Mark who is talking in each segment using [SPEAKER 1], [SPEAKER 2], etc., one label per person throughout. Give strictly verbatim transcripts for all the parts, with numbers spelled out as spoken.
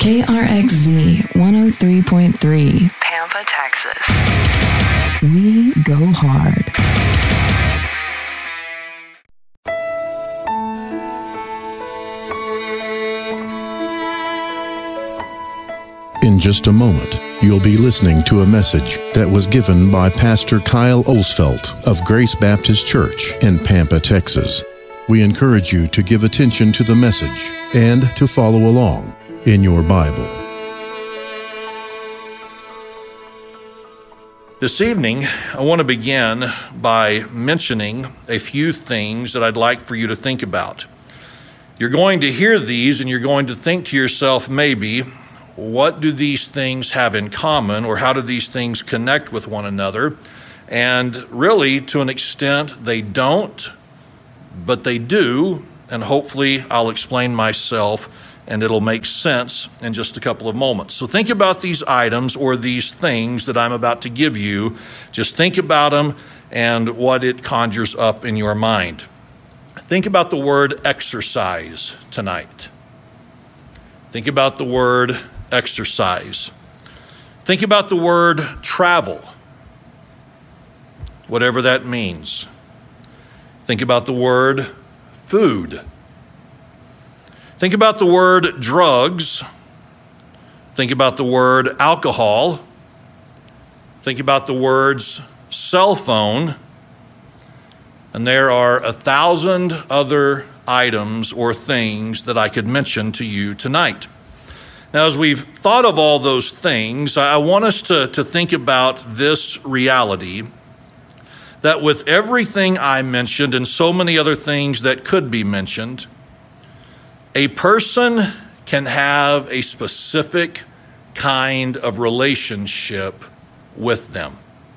[SPEAKER 1] K R X Z one oh three point three,
[SPEAKER 2] Pampa, Texas.
[SPEAKER 1] We go hard.
[SPEAKER 3] In just a moment, you'll be listening to a message that was given by Pastor Kyle Osfelt of Grace Baptist Church in Pampa, Texas. We encourage you to give attention to the message and to follow along in your Bible.
[SPEAKER 4] This evening, I want to begin by mentioning a few things that I'd like for you to think about. You're going to hear these and you're going to think to yourself, maybe, what do these things have in common, or how do these things connect with one another? And really, to an extent, they don't, but they do, and hopefully I'll explain myself and it'll make sense in just a couple of moments. So think about these items or these things that I'm about to give you. Just think about them and what it conjures up in your mind. Think about the word exercise tonight. Think about the word exercise. Think about the word travel, whatever that means. Think about the word food. Think about the word drugs. Think about the word alcohol. Think about the words cell phone. And there are a thousand other items or things that I could mention to you tonight. Now, as we've thought of all those things, I want us to, to think about this reality, that with everything I mentioned and so many other things that could be mentioned, a person can have a specific kind of relationship with them.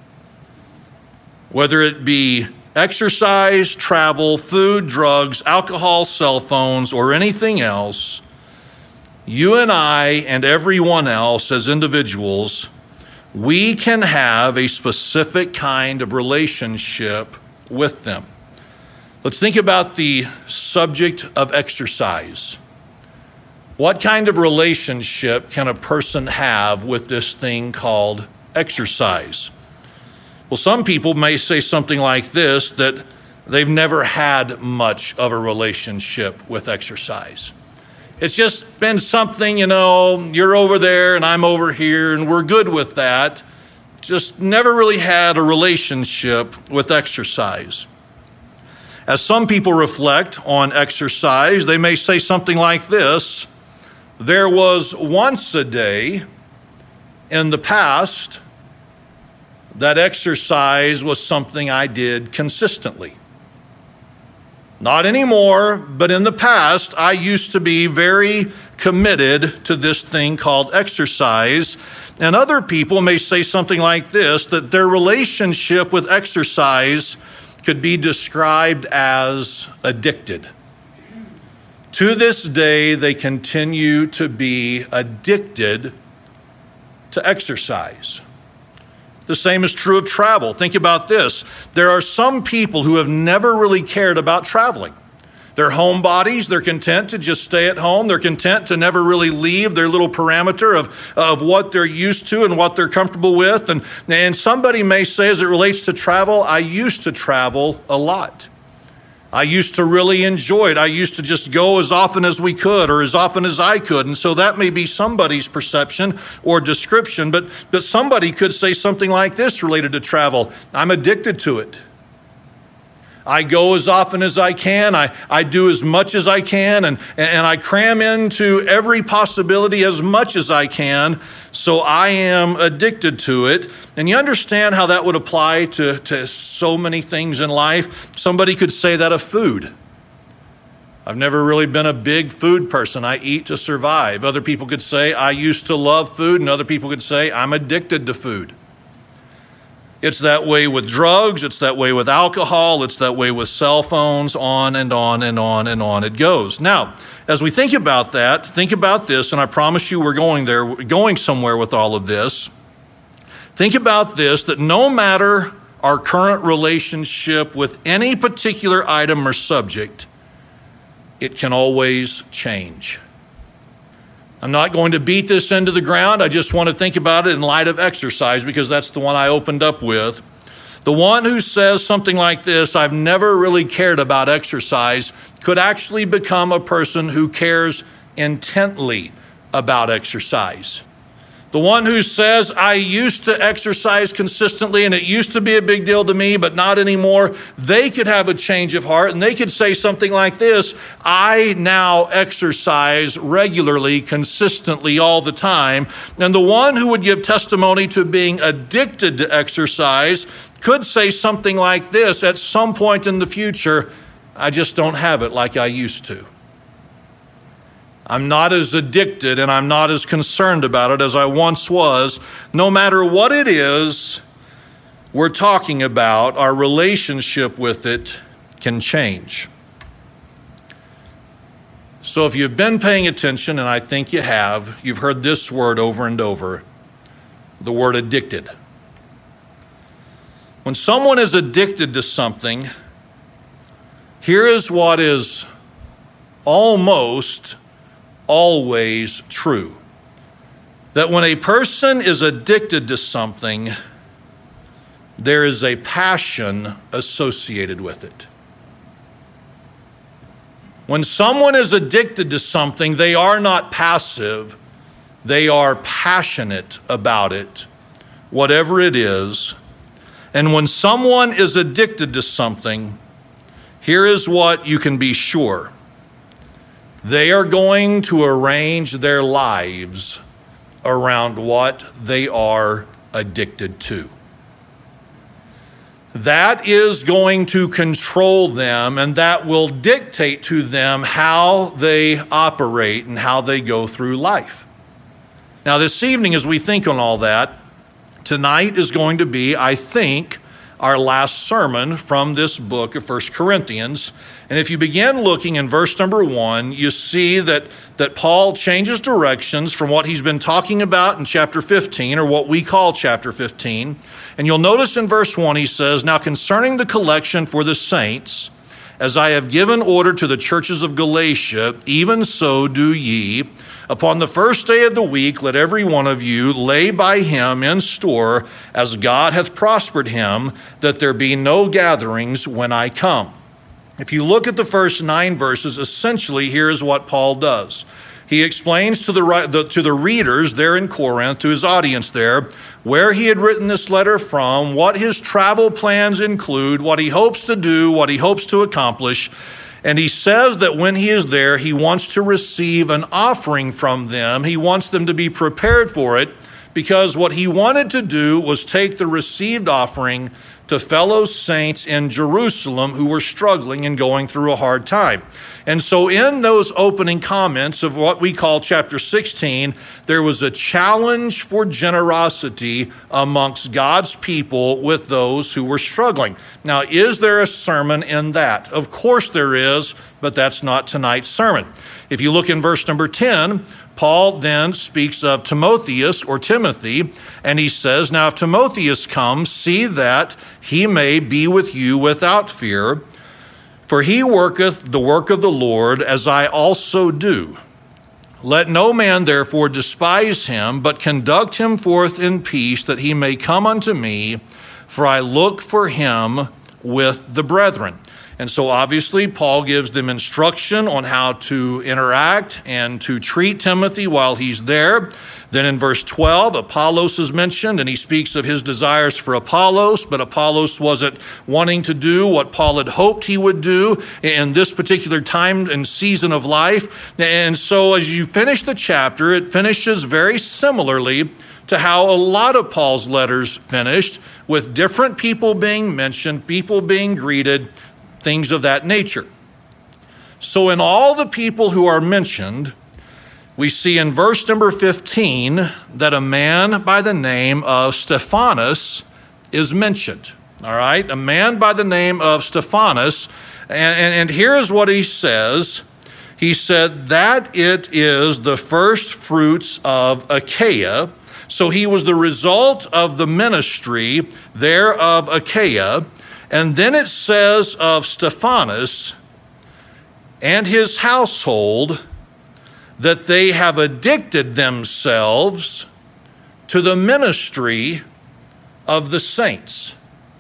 [SPEAKER 4] Whether it be exercise, travel, food, drugs, alcohol, cell phones, or anything else, you and I and everyone else as individuals, we can have a specific kind of relationship with them. Let's think about the subject of exercise. What kind of relationship can a person have with this thing called exercise? Well, some people may say something like this, that they've never had much of a relationship with exercise. It's just been something, you know, you're over there and I'm over here and we're good with that. Just never really had a relationship with exercise. As some people reflect on exercise, they may say something like this: there was once a day in the past that exercise was something I did consistently. Not anymore, but in the past, I used to be very committed to this thing called exercise. And other people may say something like this, that their relationship with exercise could be described as addicted. To this day, they continue to be addicted to exercise. The same is true of travel. Think about this. There are some people who have never really cared about traveling. They're homebodies. They're content to just stay at home. They're content to never really leave their little parameter of, of what they're used to and what they're comfortable with. And, and somebody may say, as it relates to travel, I used to travel a lot. I used to really enjoy it. I used to just go as often as we could, or as often as I could. And so that may be somebody's perception or description, but, but somebody could say something like this related to travel: I'm addicted to it. I go as often as I can. I, I do as much as I can, and, and I cram into every possibility as much as I can. So I am addicted to it. And you understand how that would apply to, to so many things in life. Somebody could say that of food. I've never really been a big food person. I eat to survive. Other people could say I used to love food, and other people could say I'm addicted to food. It's that way with drugs, it's that way with alcohol, it's that way with cell phones, on and on and on and on it goes. Now, as we think about that, think about this, and I promise you we're going there, we're going somewhere with all of this. Think about this, that no matter our current relationship with any particular item or subject, it can always change. I'm not going to beat this into the ground. I just want to think about it in light of exercise because that's the one I opened up with. The one who says something like this, I've never really cared about exercise, could actually become a person who cares intently about exercise. The one who says, I used to exercise consistently and it used to be a big deal to me, but not anymore, they could have a change of heart and they could say something like this, I now exercise regularly, consistently, all the time. And the one who would give testimony to being addicted to exercise could say something like this, at some point in the future, I just don't have it like I used to. I'm not as addicted and I'm not as concerned about it as I once was. No matter what it is we're talking about, our relationship with it can change. So if you've been paying attention, and I think you have, you've heard this word over and over, the word addicted. When someone is addicted to something, here is what is almost always true. That when a person is addicted to something, there is a passion associated with it. When someone is addicted to something, they are not passive, they are passionate about it, whatever it is. And when someone is addicted to something, here is what you can be sure. They are going to arrange their lives around what they are addicted to. That is going to control them, and that will dictate to them how they operate and how they go through life. Now, this evening, as we think on all that, tonight is going to be, I think, our last sermon from this book of First Corinthians. And if you begin looking in verse number one, you see that, that Paul changes directions from what he's been talking about in chapter fifteen, or what we call chapter fifteen. And you'll notice in verse one, he says, now concerning the collection for the saints, as I have given order to the churches of Galatia, even so do ye. Upon the first day of the week, let every one of you lay by him in store, as God hath prospered him, that there be no gatherings when I come. If you look at the first nine verses, essentially here is what Paul does. He explains to the, the, to the readers there in Corinth, to his audience there, where he had written this letter from, what his travel plans include, what he hopes to do, what he hopes to accomplish. And he says that when he is there, he wants to receive an offering from them. He wants them to be prepared for it, because what he wanted to do was take the received offering to fellow saints in Jerusalem who were struggling and going through a hard time. And so in those opening comments of what we call chapter sixteen, there was a challenge for generosity amongst God's people with those who were struggling. Now, is there a sermon in that? Of course there is, but that's not tonight's sermon. If you look in verse number ten, Paul then speaks of Timotheus or Timothy, and he says, now if Timotheus comes, see that he may be with you without fear, for he worketh the work of the Lord, as I also do. Let no man therefore despise him, but conduct him forth in peace, that he may come unto me, for I look for him with the brethren. And so obviously Paul gives them instruction on how to interact and to treat Timothy while he's there. Then in verse twelve, Apollos is mentioned, and he speaks of his desires for Apollos, but Apollos wasn't wanting to do what Paul had hoped he would do in this particular time and season of life. And so as you finish the chapter, it finishes very similarly to how a lot of Paul's letters finished, with different people being mentioned, people being greeted, things of that nature. So in all the people who are mentioned, we see in verse number fifteen that a man by the name of Stephanas is mentioned. All right, a man by the name of Stephanas. And, and, and here's what he says. He said that it is the first fruits of Achaia. So he was the result of the ministry there of Achaia. And then it says of Stephanas and his household that they have addicted themselves to the ministry of the saints.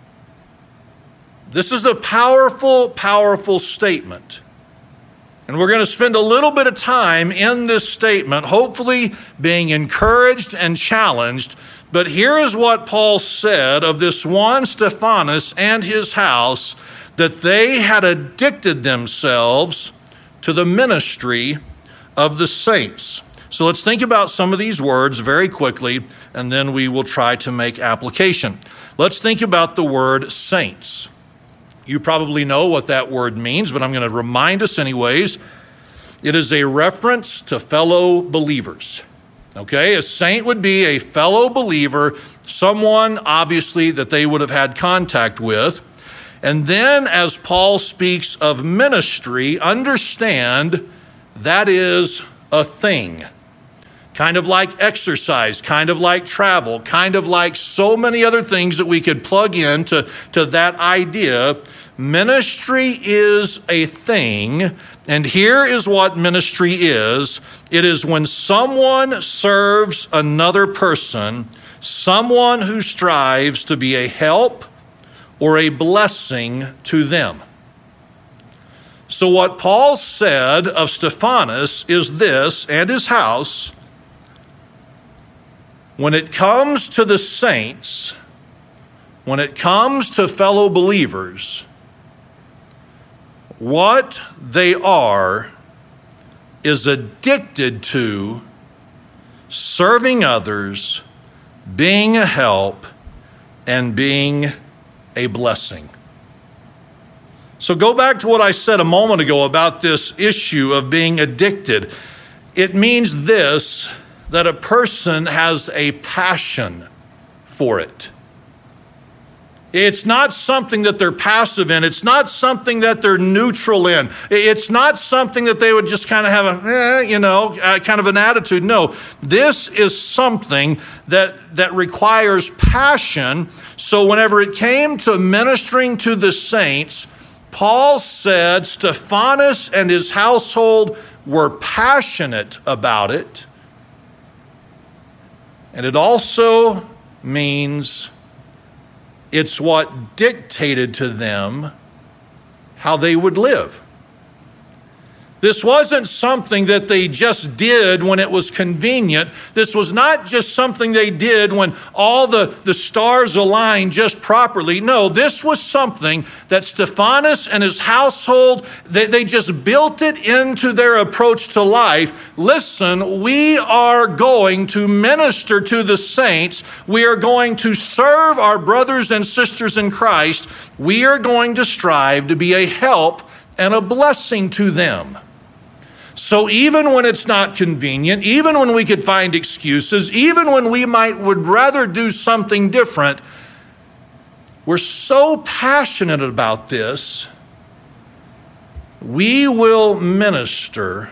[SPEAKER 4] This is a powerful, powerful statement. And we're going to spend a little bit of time in this statement, hopefully being encouraged and challenged. But here is what Paul said of this one Stephanas and his house, that they had addicted themselves to the ministry of the saints. So let's think about some of these words very quickly, and then we will try to make application. Let's think about the word saints. You probably know what that word means, but I'm going to remind us anyways. It is a reference to fellow believers. Okay, a saint would be a fellow believer, someone obviously that they would have had contact with. And then as Paul speaks of ministry, understand that is a thing. Kind of like exercise, kind of like travel, kind of like so many other things that we could plug into to that idea. Ministry is a thing, and here is what ministry is. It is when someone serves another person, someone who strives to be a help or a blessing to them. So what Paul said of Stephanas is this, and his house: when it comes to the saints, when it comes to fellow believers, what they are is addicted to serving others, being a help, and being a blessing. So go back to what I said a moment ago about this issue of being addicted. It means this, that a person has a passion for it. It's not something that they're passive in. It's not something that they're neutral in. It's not something that they would just kind of have a, eh, you know, uh, kind of an attitude. No, this is something that, that requires passion. So whenever it came to ministering to the saints, Paul said Stephanas and his household were passionate about it. And it also means it's what dictated to them how they would live. This wasn't something that they just did when it was convenient. This was not just something they did when all the, the stars aligned just properly. No, this was something that Stephanas and his household, they, they just built it into their approach to life. Listen, we are going to minister to the saints. We are going to serve our brothers and sisters in Christ. We are going to strive to be a help and a blessing to them. So even when it's not convenient, even when we could find excuses, even when we might would rather do something different, we're so passionate about this, we will minister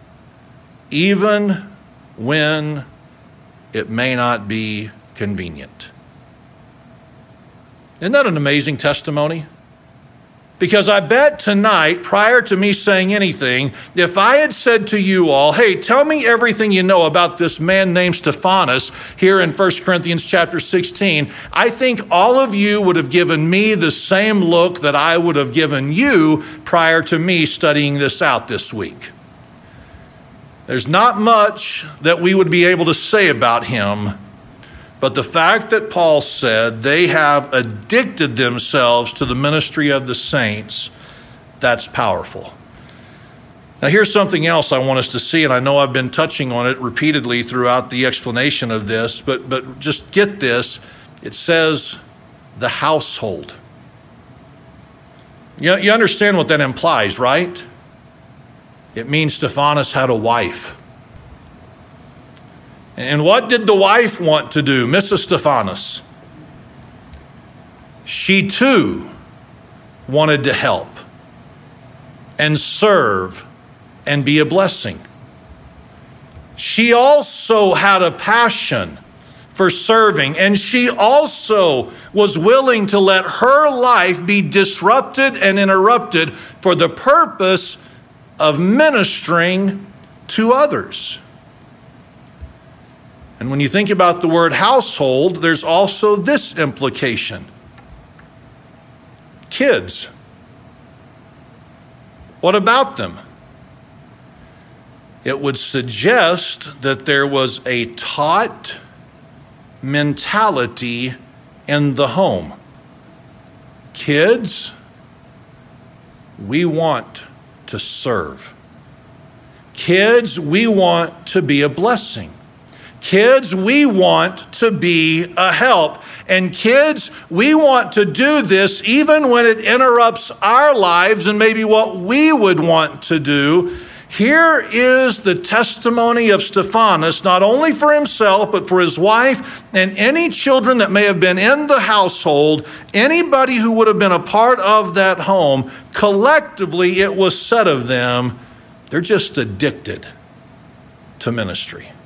[SPEAKER 4] even when it may not be convenient. Isn't that an amazing testimony? Because I bet tonight, prior to me saying anything, if I had said to you all, hey, tell me everything you know about this man named Stephanas here in First Corinthians chapter sixteen, I think all of you would have given me the same look that I would have given you prior to me studying this out this week. There's not much that we would be able to say about him. But the fact that Paul said they have addicted themselves to the ministry of the saints, that's powerful. Now here's something else I want us to see, and I know I've been touching on it repeatedly throughout the explanation of this, but, but just get this. It says the household. You, you understand what that implies, right? It means Stephanas had a wife. And what did the wife want to do, Missus Stephanas? She too wanted to help and serve and be a blessing. She also had a passion for serving, and she also was willing to let her life be disrupted and interrupted for the purpose of ministering to others. And when you think about the word household, there's also this implication. Kids. What about them? It would suggest that there was a taught mentality in the home. Kids, we want to serve. Kids, we want to be a blessing. Kids, we want to be a help. And kids, we want to do this even when it interrupts our lives and maybe what we would want to do. Here is the testimony of Stephanas, not only for himself, but for his wife and any children that may have been in the household, anybody who would have been a part of that home. Collectively, it was said of them, they're just addicted to ministry.